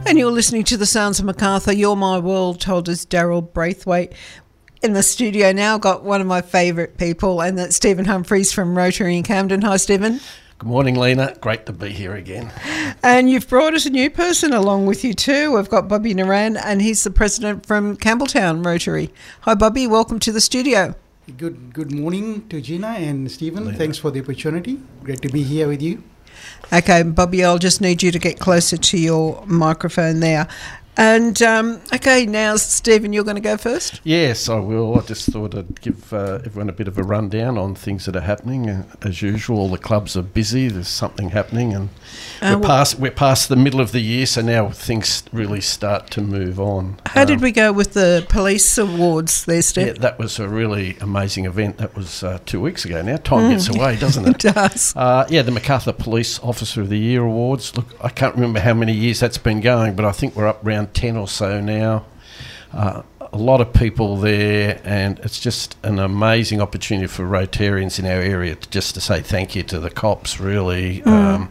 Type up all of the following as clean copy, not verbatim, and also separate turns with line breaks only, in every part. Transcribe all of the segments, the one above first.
And you're listening to the Sounds of Macarthur. You're My World, told us Daryl Braithwaite. In the studio now, got one of my favourite people, and that's Stephen Humphreys from Rotary in Camden. Hi, Stephen.
Good morning, Lena. Great to be here again.
And you've brought us a new person along with you too. We've got Bobby Naran, and he's the president from Campbelltown Rotary. Hi, Bobby. Welcome to the studio.
Good morning to Gina and Stephen. Lena. Thanks for the opportunity. Great to be here with you.
Okay, Bobby, I'll just need you to get closer to your microphone there. And, okay, now, Stephen, you're going to go first?
Yes, I will. I just thought I'd give everyone a bit of a rundown on things that are happening. As usual, all the clubs are busy. There's something happening, and we're past the middle of the year, so now things really start to move on.
How did we go with the police awards there, Steph?
Yeah, that was a really amazing event. That was 2 weeks ago now. Time gets away, doesn't it?
It does.
The Macarthur Police Officer of the Year Awards. Look, I can't remember how many years that's been going, but I think we're up around 10 or so now. A lot of people there, and it's just an amazing opportunity for Rotarians in our area to say thank you to the cops, really.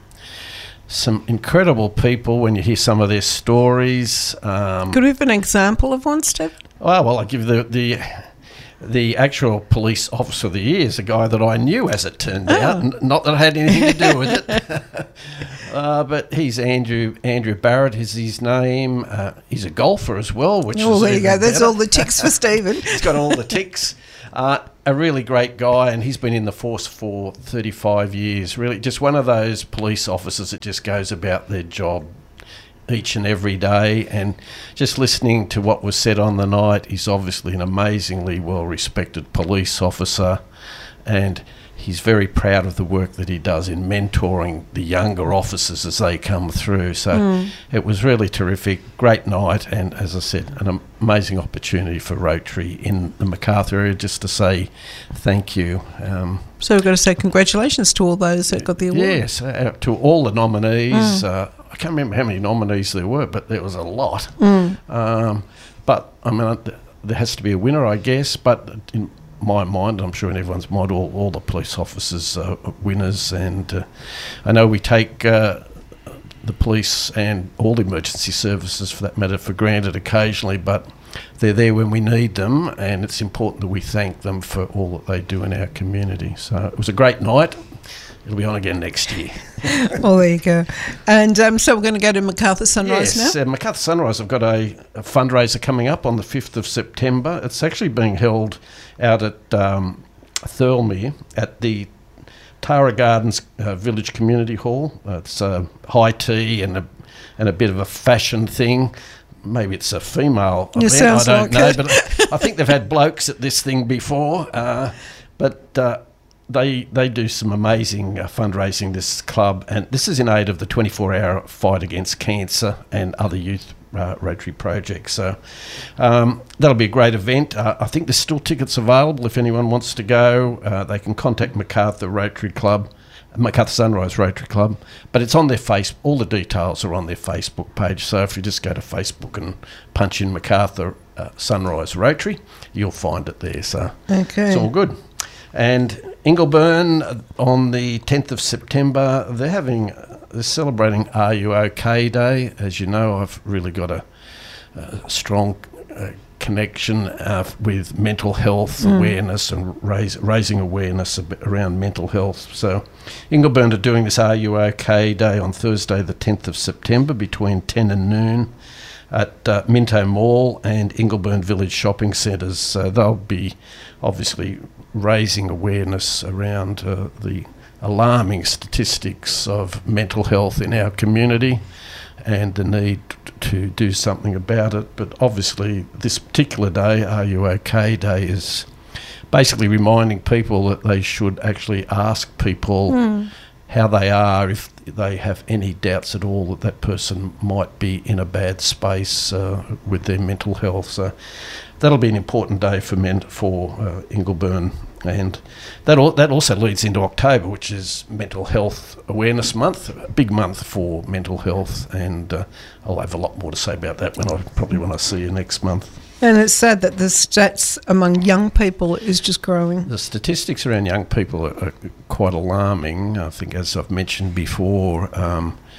Some incredible people when you hear some of their stories.
Could we have an example of one, Steph?
Well, I give the actual police officer of the year is a guy that I knew, as it turned out. Not that I had anything to do with it. But he's Andrew Barrett is his name. He's a golfer as well, which is
there you go. That's
better.
all the ticks for Stephen.
He's got all the ticks. A really great guy, and he's been in the force for 35 years. Really just one of those police officers that just goes about their job each and every day, and just listening to what was said on the night, he's obviously an amazingly well-respected police officer, and he's very proud of the work that he does in mentoring the younger officers as they come through. So it was really terrific, great night, and as I said, an amazing opportunity for Rotary in the Macarthur area just to say thank you.
So we've got to say congratulations to all those that got the award.
Yes, to all the nominees. I can't remember how many nominees there were, but there was a lot. But, I mean, there has to be a winner, I guess, but in my mind, I'm sure in everyone's mind, all the police officers are winners, and I know we take the police and all the emergency services, for that matter, for granted occasionally, but they're there when we need them, and it's important that we thank them for all that they do in our community. So it was a great night. It'll be on again next year.
Well, there you go. And so we're going to go to Macarthur Sunrise now?
Yes, Macarthur Sunrise. I've got a fundraiser coming up on the 5th of September. It's actually being held out at Thirlmere at the Tara Gardens Village Community Hall. It's high tea and a bit of a fashion thing. Maybe it's a female event, I don't know. But I think they've had blokes at this thing before. They do some amazing fundraising, this club, and this is in aid of the 24-hour fight against cancer and other youth Rotary projects. So that'll be a great event. I think there's still tickets available if anyone wants to go. They can contact Macarthur Rotary Club, Macarthur Sunrise Rotary Club, but it's on their all the details are on their Facebook page. So if you just go to Facebook and punch in Macarthur Sunrise Rotary, you'll find it there. So it's all good. And Ingleburn on the 10th of September, they're celebrating Are You OK Day. As you know, I've really got a strong connection with mental health awareness and raising awareness around mental health. So Ingleburn are doing this Are You OK Day on Thursday the 10th of September between 10 and noon at Minto Mall and Ingleburn Village Shopping Centres. So they'll be obviously raising awareness around the alarming statistics of mental health in our community and the need to do something about it. But obviously this particular day, Are You OK Day, is basically reminding people that they should actually ask people how they are, if they have any doubts at all that person might be in a bad space with their mental health. So that'll be an important day for Ingleburn, and that also leads into October, which is Mental Health Awareness Month, a big month for mental health, and I'll have a lot more to say about that when I see you next month.
And it's sad that the stats among young people is just growing.
The statistics around young people are quite alarming. I think, as I've mentioned before,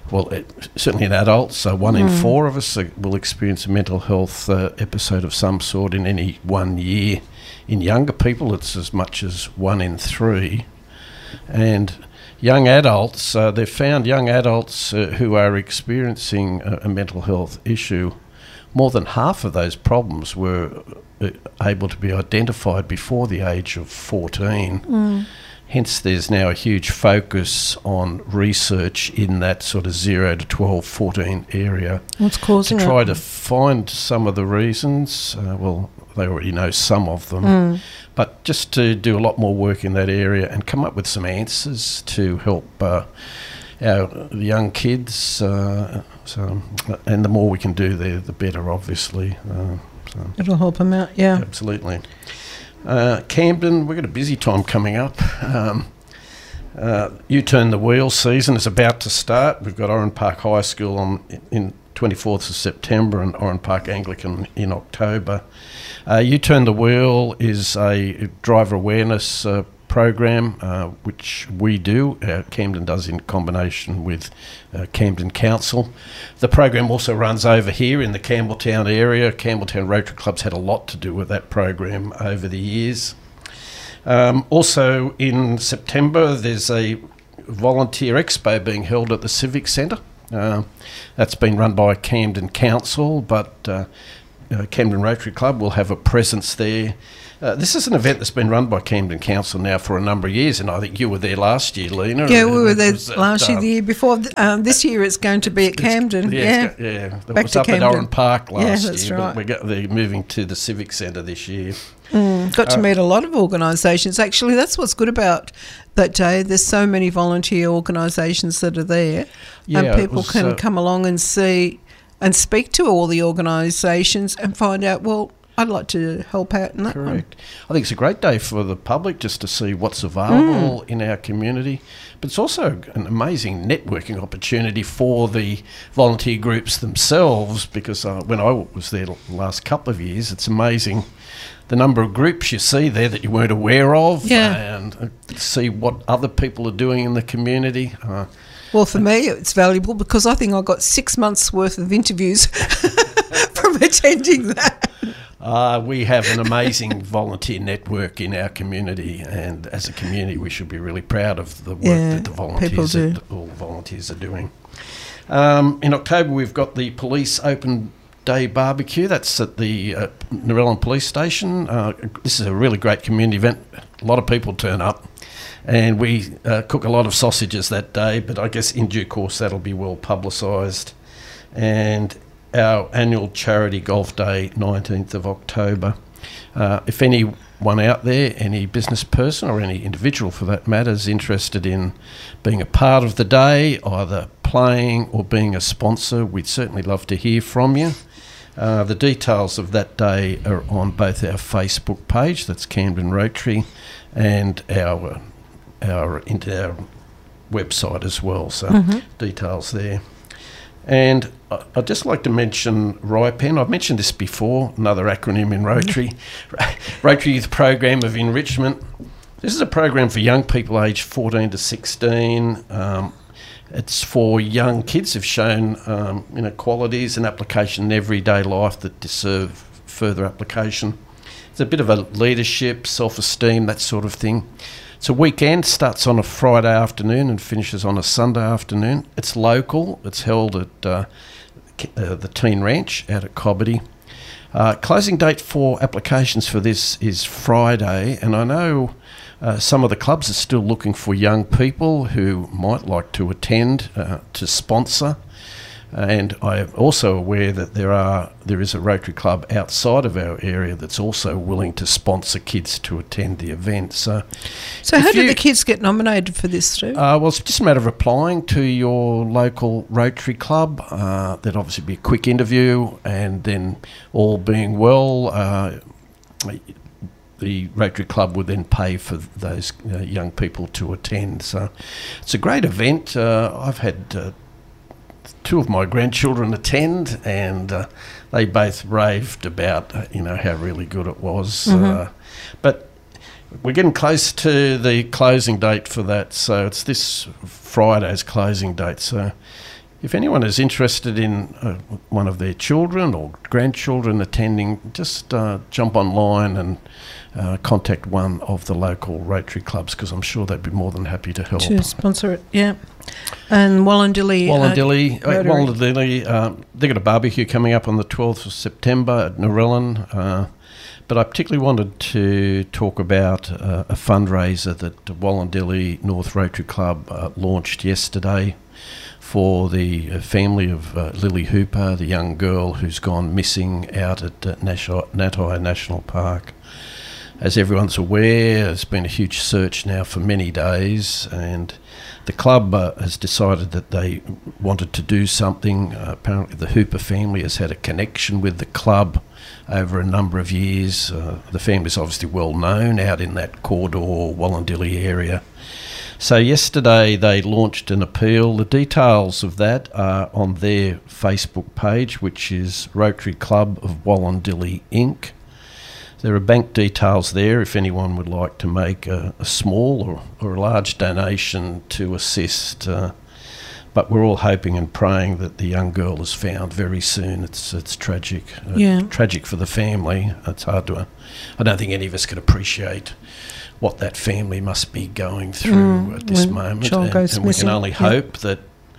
certainly in adults, so 1 in 4 of us will experience a mental health episode of some sort in any 1 year. In younger people, it's as much as 1 in 3. And young adults, they've found young adults who are experiencing a mental health issue, more than half of those problems were able to be identified before the age of 14. Hence, there's now a huge focus on research in that sort of 0 to 12, 14 area.
What's causing
to try
it?
to find some of the reasons. They already know some of them. But just to do a lot more work in that area and come up with some answers to help our young kids. And the more we can do there, the better, obviously.
It'll help them out, yeah.
Absolutely. Camden, we've got a busy time coming up. You Turn the Wheel season is about to start. We've got Oran Park High School in 24th of September and Oran Park Anglican in October. You Turn the Wheel is a driver awareness program which we do, Camden does in combination with Camden Council. The program also runs over here in the Campbelltown area. Campbelltown Rotary Club's had a lot to do with that program over the years. Also in September there's a volunteer expo being held at the Civic Centre. That's been run by Camden Council, but Camden Rotary Club will have a presence there. This is an event that's been run by Camden Council now for a number of years, and I think you were there last year, Lena.
Yeah, we were there last year, the year before. This year it's going to be at Camden.
It
Back
was
to
up
Camden.
at Oran Park last year.
That's right.
But they're moving to the Civic Centre this year.
Got to meet a lot of organisations. Actually, that's what's good about that day. There's so many volunteer organisations that are there, and people can come along and see and speak to all the organisations and find out, well, I'd like to help out in that one.
Correct. I think it's a great day for the public just to see what's available in our community. But it's also an amazing networking opportunity for the volunteer groups themselves, because when I was there the last couple of years, it's amazing the number of groups you see there that you weren't aware of, and see what other people are doing in the community.
Well, for me, it's valuable because I think I got 6 months' worth of interviews from attending that.
We have an amazing volunteer network in our community, and as a community we should be really proud of the work that the volunteers are doing. In October we've got the Police Open Day Barbecue. That's at the Narellan Police Station. This is a really great community event. A lot of people turn up, and we cook a lot of sausages that day, but I guess in due course that'll be well publicised. And our annual charity golf day, 19th of October. If anyone out there, any business person or any individual for that matter, is interested in being a part of the day, either playing or being a sponsor, we'd certainly love to hear from you. The details of that day are on both our Facebook page, that's Camden Rotary, and our website as well, so details there. And I'd just like to mention RIPEN. I've mentioned this before, another acronym in Rotary, Rotary Youth Program of Enrichment. This is a program for young people aged 14 to 16. It's for young kids who've shown qualities and application in everyday life that deserve further application. It's a bit of a leadership, self-esteem, that sort of thing. It's a weekend, starts on a Friday afternoon and finishes on a Sunday afternoon. It's local. It's held at the Teen Ranch out at Cobbitty. Closing date for applications for this is Friday, and I know some of the clubs are still looking for young people who might like to attend to sponsor. And I am also aware that there is a Rotary Club outside of our area that's also willing to sponsor kids to attend the event. So
how do the kids get nominated for this, Stu?
Well, it's just a matter of applying to your local Rotary Club. There'd obviously be a quick interview, and then all being well, the Rotary Club would then pay for those young people to attend. So it's a great event. I've had 2 of my grandchildren attend, and they both raved about how really good it was. But we're getting close to the closing date for that, so it's this Friday's closing date. So if anyone is interested in one of their children or grandchildren attending, just jump online and contact one of the local Rotary clubs, because I'm sure they'd be more than happy to help.
To sponsor it, yeah. And Wallandilly, they've got a barbecue coming up on the 12th of September at Narellan. But I particularly wanted to talk about a fundraiser that Wallandilly North Rotary Club launched yesterday for the family of Lily Hooper, the young girl who's gone missing out at Natai National Park. As everyone's aware, there's been a huge search now for many days, and the club has decided that they wanted to do something. Apparently the Hooper family has had a connection with the club over a number of years. The family's obviously well known out in that corridor, Wallandilly area. So yesterday they launched an appeal. The details of that are on their Facebook page, which is Rotary Club of Wallandilly Inc. There are bank details there if anyone would like to make a small or a large donation to assist. But we're all hoping and praying that the young girl is found very soon. It's tragic. Tragic for the family. It's hard to... I don't think any of us can appreciate what that family must be going through at this moment. And we can only hope that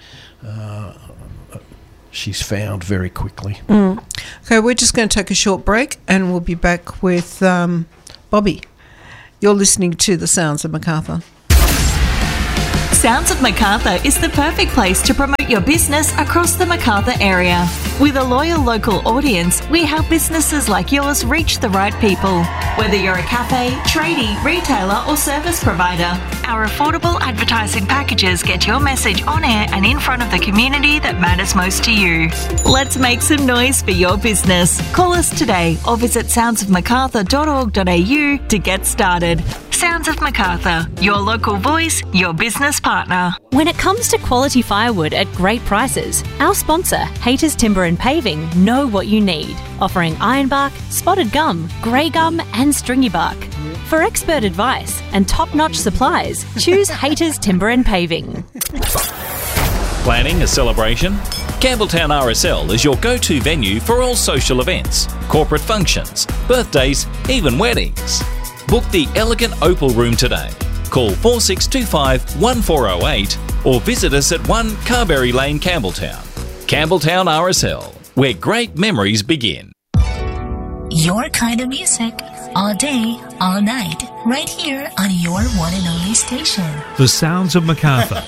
she's found very quickly. Okay, we're just going to take a short break and we'll be back with Bobby. You're listening to The Sounds of Macarthur.
Sounds of Macarthur is the perfect place to promote your business across the Macarthur area. With a loyal local audience, we help businesses like yours reach the right people. Whether you're a cafe, tradie, retailer or service provider, our affordable advertising packages get your message on air and in front of the community that matters most to you. Let's make some noise for your business. Call us today or visit soundsofmacarthur.org.au to get started. Sounds of Macarthur, your local voice, your business partner.
When it comes to quality firewood at great prices, our sponsor, Haters Timber and Paving, know what you need, offering ironbark, spotted gum, grey gum and stringy bark. For expert advice and top-notch supplies, choose Haters Timber and Paving.
Planning a celebration? Campbelltown RSL is your go-to venue for all social events, corporate functions, birthdays, even weddings. Book the elegant Opal Room today. Call 4625 1408 or visit us at 1 Carberry Lane, Campbelltown. Campbelltown RSL, where great memories begin.
Your kind of music, all day, all night, right here on your one and only station.
The Sounds of Macarthur.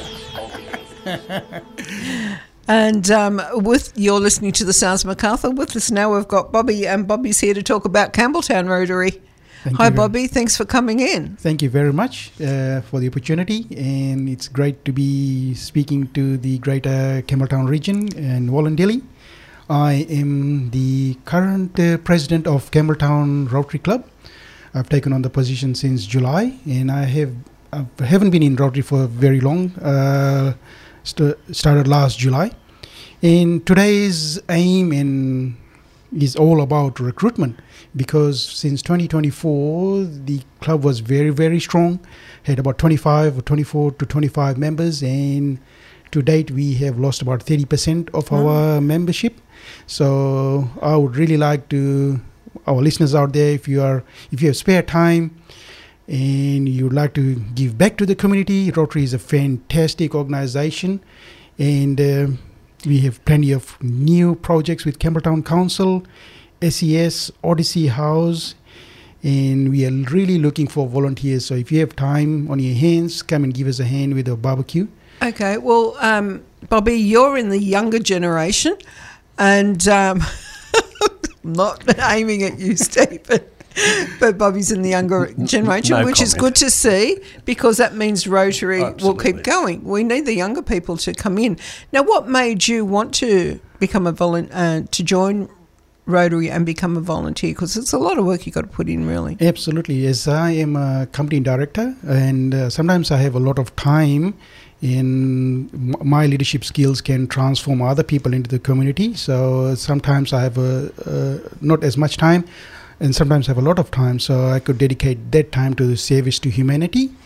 And you're listening to The Sounds of Macarthur. With us now we've got Bobby, and Bobby's here to talk about Campbelltown Rotary. Hi, Bobby. Thanks for coming in.
Thank you very much for the opportunity, and it's great to be speaking to the greater Campbelltown region and Wallandilly. I am the current president of Campbelltown Rotary Club. I've taken on the position since July, and I haven't been in Rotary for very long. Started last July, and today's aim is all about recruitment, because since 2024 the club was very, very strong, had about 24 to 25 members, and to date we have lost about 30% of our membership. So I would really like to, our listeners out there, if you have spare time and you'd like to give back to the community, Rotary is a fantastic organization, and we have plenty of new projects with Campbelltown Council, SES, Odyssey House, and we are really looking for volunteers. So if you have time on your hands, come and give us a hand with a barbecue. Okay,
well, Bobby, you're in the younger generation, and I'm not aiming at you, Stephen, but Bobby's in the younger generation, which is good to see, because that means Rotary will keep going. We need the younger people to come in. Now, what made you want to become to join Rotary and become a volunteer? Because it's a lot of work you got to put in, really.
Absolutely. Yes, I am a company director, and sometimes I have a lot of time, and my leadership skills can transform other people into the community. So sometimes I have not as much time, and sometimes I have a lot of time, so I could dedicate that time to the service to humanity.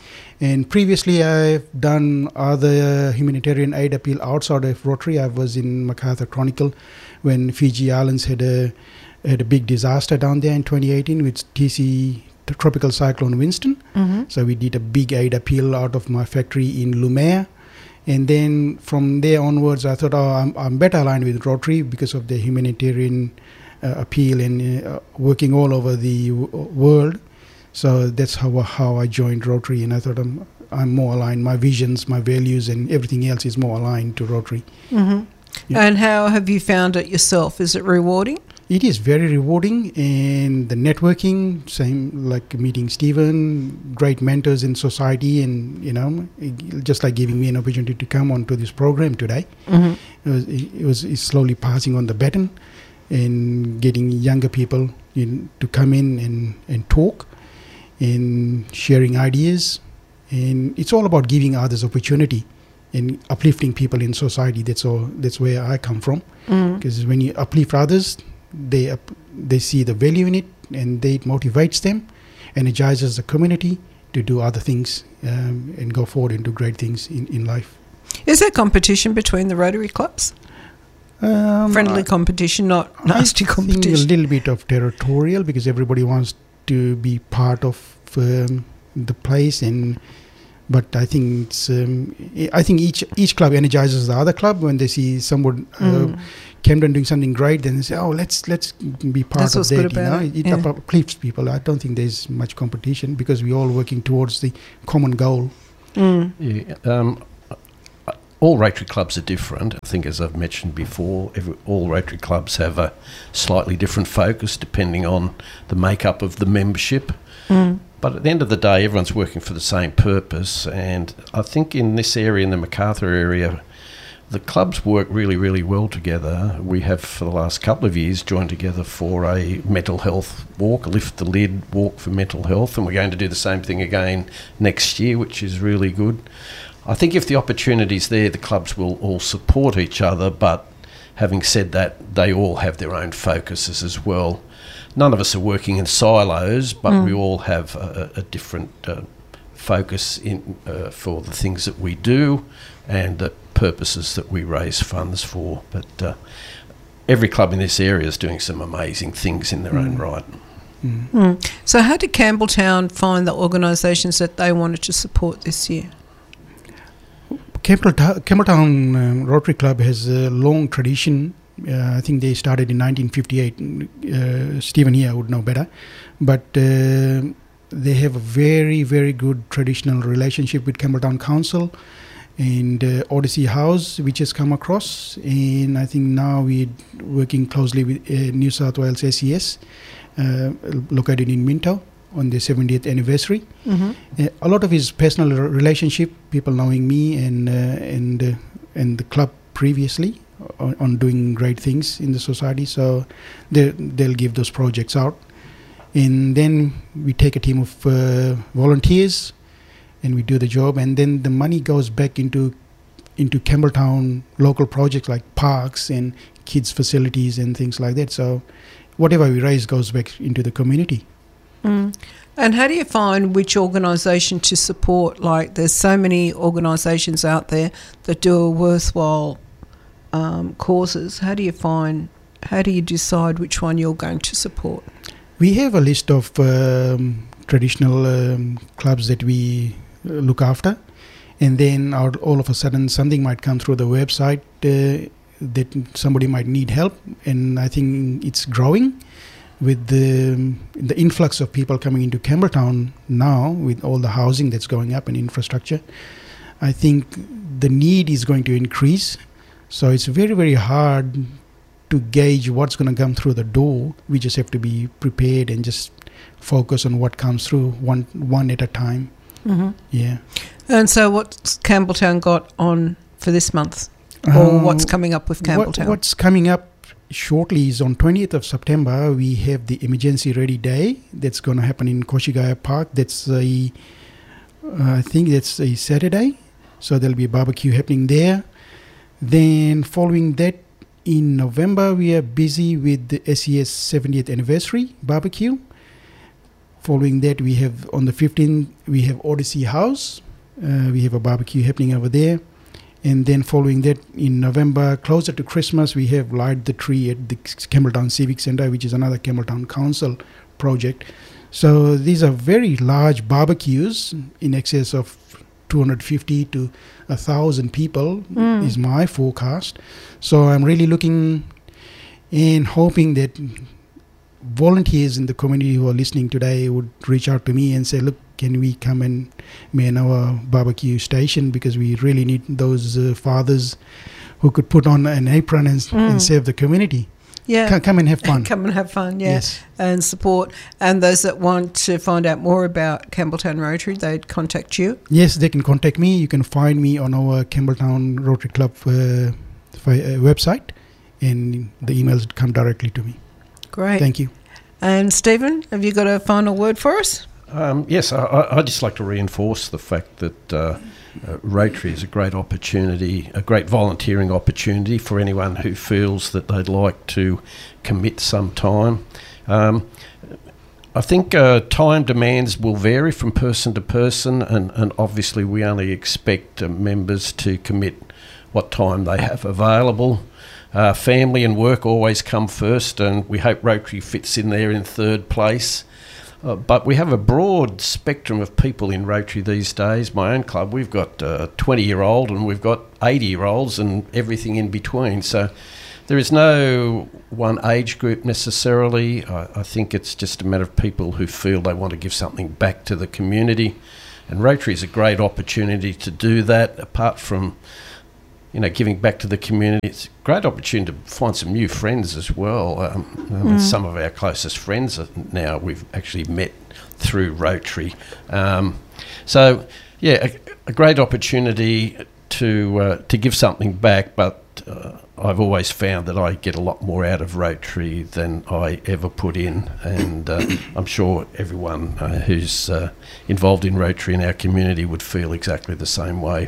And previously, I've done other humanitarian aid appeal outside of Rotary. I was in MacArthur Chronicle when Fiji Islands had a big disaster down there in 2018 with TC, the Tropical Cyclone Winston.
Mm-hmm.
So we did a big aid appeal out of my factory in Lumiere. And then from there onwards, I thought, I'm better aligned with Rotary because of the humanitarian appeal and working all over the world. So that's how I joined Rotary, and I thought I'm more aligned. My visions, my values, and everything else is more aligned to Rotary.
Mm-hmm. Yeah. And how have you found it yourself? Is it rewarding?
It is very rewarding, and the networking, same like meeting Stephen, great mentors in society, and just like giving me an opportunity to come onto this program today.
Mm-hmm.
It's slowly passing on the baton and getting younger people to come in and talk. In sharing ideas, and it's all about giving others opportunity and uplifting people in society. That's where I come from. Because when you uplift others, they see the value in it, and it motivates them, energizes the community to do other things and go forward and do great things in life.
Is there competition between the Rotary clubs? Friendly competition, not nasty competition.
I think a little bit of territorial, because everybody wants to be part of the place, but I think each club energizes the other club when they see someone Camden doing something great. Then they say, "Oh, let's be part of that." It uplifts people. I don't think there's much competition because we're all working towards the common goal.
Yeah. All Rotary clubs are different. I think, as I've mentioned before, all Rotary clubs have a slightly different focus depending on the makeup of the membership. But at the end of the day, everyone's working for the same purpose. And I think in this area, in the MacArthur area, the clubs work really, really well together. We have, for the last couple of years, joined together for a mental health walk, a Lift the Lid walk for mental health. And we're going to do the same thing again next year, which is really good. I think if the opportunity's there, the clubs will all support each other, but having said that, they all have their own focuses as well. None of us are working in silos, but we all have a different focus for the things that we do and the purposes that we raise funds for. But every club in this area is doing some amazing things in their own right.
So how did Campbelltown find the organisations that they wanted to support this year?
Campbelltown Rotary Club has a long tradition. I think they started in 1958. Stephen here would know better. But they have a very, very good traditional relationship with Campbelltown Council and Odyssey House, which has come across. And I think now we're working closely with New South Wales SES, located in Minto, on the 70th anniversary. A lot of his personal relationship, people knowing me and the club previously on doing great things in the society, so they'll give those projects out. And then we take a team of volunteers and we do the job, and then the money goes back into Campbelltown local projects like parks and kids facilities and things like that. So whatever we raise goes back into the community.
And how do you find which organisation to support? Like, there's so many organisations out there that do worthwhile causes. How do you decide which one you're going to support?
We have a list of traditional clubs that we look after, and then all of a sudden something might come through the website that somebody might need help, and I think it's growing. With the influx of people coming into Campbelltown now, with all the housing that's going up and infrastructure, I think the need is going to increase. So it's very, very hard to gauge what's going to come through the door. We just have to be prepared and just focus on what comes through one at a time. Yeah.
And so what's Campbelltown got on for this month? Or what's coming up with Campbelltown?
What's coming up shortly is on 20th of September, we have the Emergency Ready Day that's going to happen in Koshigaya Park. That's I think that's a Saturday, so there'll be a barbecue happening there. Then following that, in November, we are busy with the SES 70th anniversary barbecue. Following that, we have on the 15th, we have Odyssey House, We have a barbecue happening over there. And then following that, in November, closer to Christmas, we have Light the Tree at the Campbelltown Civic Centre, which is another Campbelltown Council project. So these are very large barbecues in excess of 250 to 1,000 people is my forecast. So I'm really looking and hoping that volunteers in the community who are listening today would reach out to me and say, look, can we come and man our barbecue station, because we really need those fathers who could put on an apron and serve the community.
Yeah.
Come and have fun.
Come and have fun, yeah.
Yes.
And support. And those that want to find out more about Campbelltown Rotary, they'd contact you?
Yes, they can contact me. You can find me on our Campbelltown Rotary Club website, and the emails would come directly to me.
Great.
Thank you.
And Stephen, have you got a final word for us?
Yes, I'd just like to reinforce the fact that Rotary is a great opportunity, a great volunteering opportunity for anyone who feels that they'd like to commit some time. I think time demands will vary from person to person, and obviously we only expect members to commit what time they have available. Family and work always come first, and we hope Rotary fits in there in third place. But we have a broad spectrum of people in Rotary these days. My own club, we've got 20-year-old and we've got 80-year-olds and everything in between. So there is no one age group necessarily. I think it's just a matter of people who feel they want to give something back to the community. And Rotary is a great opportunity to do that. Apart from, giving back to the community, it's a great opportunity to find some new friends as well. Some of our closest friends now we've actually met through Rotary. So, a great opportunity to give something back, but I've always found that I get a lot more out of Rotary than I ever put in, and I'm sure everyone who's involved in Rotary in our community would feel exactly the same way.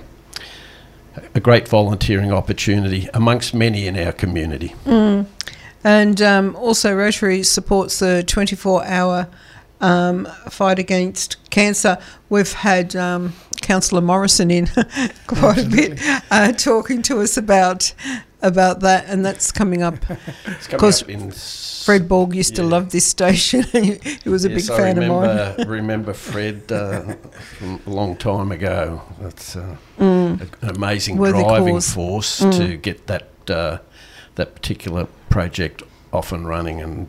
A great volunteering opportunity amongst many in our community.
And also Rotary supports the 24-hour fight against cancer. We've had Councillor Morrison in quite a bit talking to us about that, and that's coming up. Because Fred Borg used to love this station. He was a big fan of mine.
I remember Fred from a long time ago. That's an amazing driving force to get that particular project off and running, and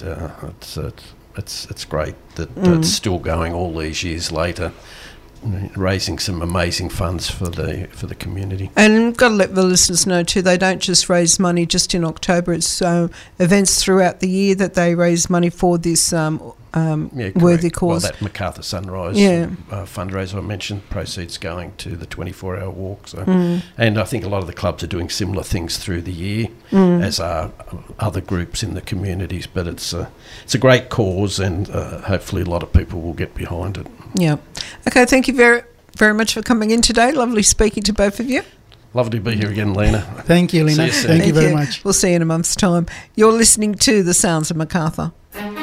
it's great that it's still going all these years later, raising some amazing funds for the community.
And I've got to let the listeners know too, they don't just raise money just in October. It's events throughout the year that they raise money for this worthy cause.
Well, that MacArthur Sunrise fundraiser I mentioned, proceeds going to the 24-hour walk. So, and I think a lot of the clubs are doing similar things through the year, as are other groups in the communities. But it's a great cause, and hopefully a lot of people will get behind it.
Yeah. Okay, thank you very, very much for coming in today. Lovely speaking to both of you.
Lovely to be here again, Lena.
Thank you, Lena. Thank you very much.
We'll see you in a month's time. You're listening to The Sounds of MacArthur.